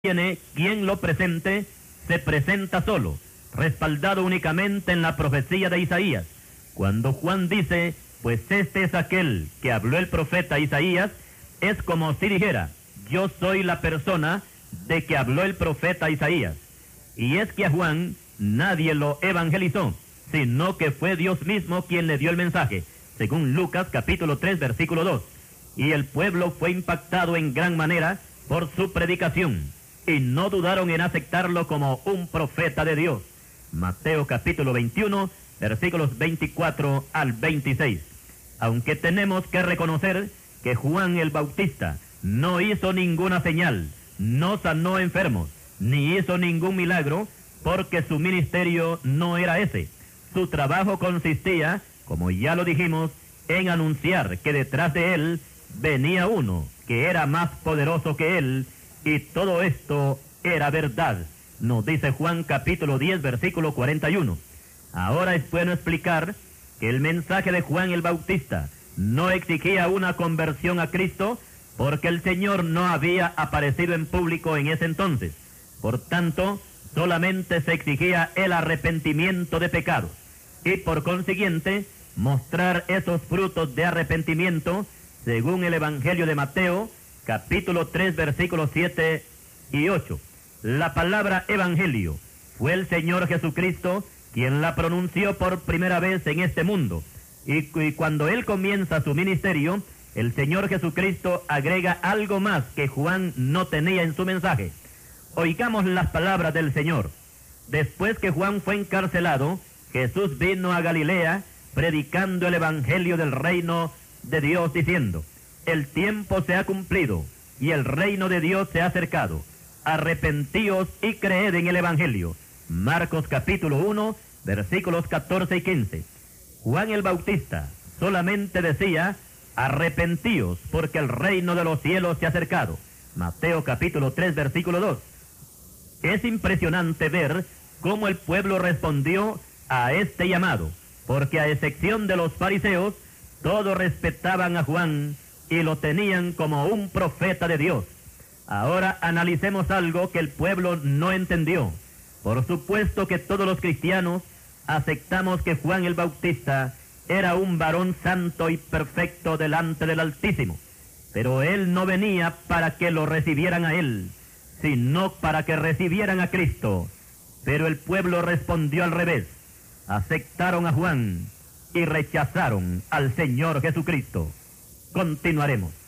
tiene quien lo presente, se presenta solo, respaldado únicamente en la profecía de Isaías. Cuando Juan dice, pues este es aquel que habló el profeta Isaías, es como si dijera, yo soy la persona de que habló el profeta Isaías. Y es que a Juan nadie lo evangelizó, sino que fue Dios mismo quien le dio el mensaje, según Lucas capítulo 3, versículo 2. Y el pueblo fue impactado en gran manera por su predicación, y no dudaron en aceptarlo como un profeta de Dios. Mateo capítulo 21, versículos 24 al 26. Aunque tenemos que reconocer que Juan el Bautista no hizo ninguna señal, no sanó enfermos, ni hizo ningún milagro, porque su ministerio no era ese. Su trabajo consistía, como ya lo dijimos, en anunciar que detrás de él venía uno que era más poderoso que él, y todo esto era verdad, nos dice Juan capítulo 10, versículo 41. Ahora es bueno explicar que el mensaje de Juan el Bautista no exigía una conversión a Cristo, porque el Señor no había aparecido en público en ese entonces. Por tanto, solamente se exigía el arrepentimiento de pecados, y por consiguiente, mostrar esos frutos de arrepentimiento, según el Evangelio de Mateo, capítulo 3, versículos 7 y 8. La palabra evangelio fue el Señor Jesucristo quien la pronunció por primera vez en este mundo. Y cuando Él comienza su ministerio, el Señor Jesucristo agrega algo más que Juan no tenía en su mensaje. Oigamos las palabras del Señor. Después que Juan fue encarcelado, Jesús vino a Galilea predicando el evangelio del reino de Dios, diciendo, el tiempo se ha cumplido y el reino de Dios se ha acercado. Arrepentíos y creed en el evangelio. Marcos capítulo 1, versículos 14 y 15. Juan el Bautista solamente decía, arrepentíos porque el reino de los cielos se ha acercado. Mateo capítulo 3, versículo 2. Es impresionante ver cómo el pueblo respondió a este llamado, porque a excepción de los fariseos, todos respetaban a Juan y lo tenían como un profeta de Dios. Ahora analicemos algo que el pueblo no entendió. Por supuesto que todos los cristianos aceptamos que Juan el Bautista era un varón santo y perfecto delante del Altísimo, pero él no venía para que lo recibieran a él, sino para que recibieran a Cristo. Pero el pueblo respondió al revés. Aceptaron a Juan y rechazaron al Señor Jesucristo. Continuaremos.